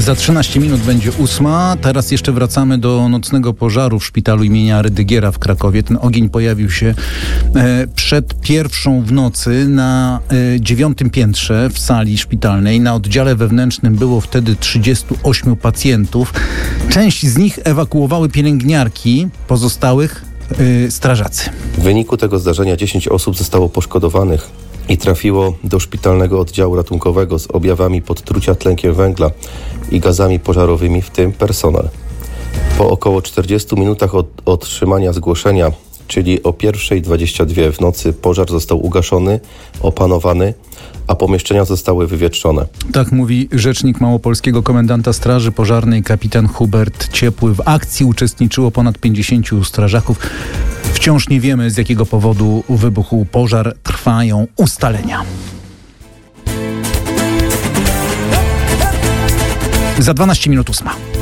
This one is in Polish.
Za 13 minut będzie 8. Teraz jeszcze wracamy do nocnego pożaru w szpitalu imienia Rydygiera w Krakowie. Ten ogień pojawił się przed 1:00 w nocy na 9. piętrze w sali szpitalnej. Na oddziale wewnętrznym było wtedy 38 pacjentów. Część z nich ewakuowały pielęgniarki, pozostałych strażacy. W wyniku tego zdarzenia 10 osób zostało poszkodowanych i trafiło do szpitalnego oddziału ratunkowego z objawami podtrucia tlenkiem węgla i gazami pożarowymi, w tym personel. Po około 40 minutach od otrzymania zgłoszenia, czyli o 1:22 w nocy, pożar został ugaszony, opanowany, a pomieszczenia zostały wywietrzone. Tak mówi rzecznik małopolskiego komendanta Straży Pożarnej kapitan Hubert Ciepły. W akcji uczestniczyło ponad 50 strażaków. Wciąż nie wiemy, z jakiego powodu wybuchł pożar. Trwają ustalenia. Za 12 minut 8.